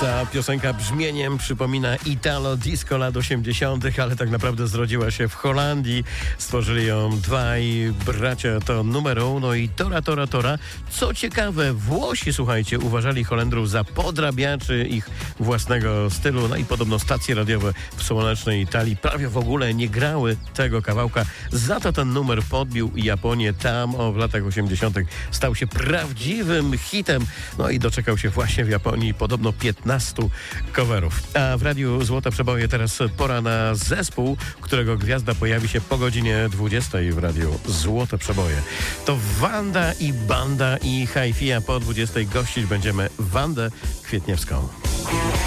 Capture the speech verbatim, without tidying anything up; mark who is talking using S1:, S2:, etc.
S1: Ta piosenka brzmieniem przypomina Italo Disco lat osiemdziesiątych, ale tak naprawdę zrodziła się w Holandii. Stworzyli ją dwaj bracia, to Numero Uno i Tora Tora Tora. Co ciekawe, Włosi, słuchajcie, uważali Holendrów za podrabiaczy ich własnego stylu. No i podobno stacje radiowe w słonecznej Italii prawie w ogóle nie grały tego kawałka. Za to ten numer podbił Japonię tam o w latach osiemdziesiątych. Stał się prawdziwym hitem. No i doczekał się właśnie w Japonii podobno piętnastu coverów. A w Radiu Złote Przeboje teraz pora na zespół, którego gwiazda pojawi się po godzinie dwudziestej w Radiu Złote Przeboje. To Wanda i Banda i Hi-Fi, a po dwudziestej gościć będziemy Wandę Kwietniewską.